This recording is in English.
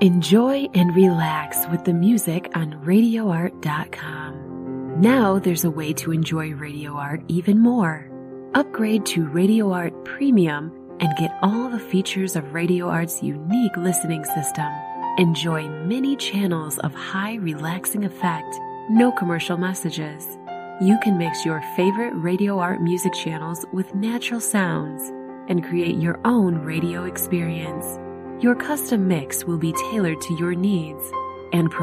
Enjoy and relax with the music on RadioArt.com. Now there's a way to enjoy Radio Art even more. Upgrade to Radio Art Premium and get all the features of Radio Art's unique listening system. Enjoy many channels of high relaxing effect, no commercial messages. You can mix your favorite Radio Art music channels with natural sounds and create your own radio experience. Your custom mix will be tailored to your needs and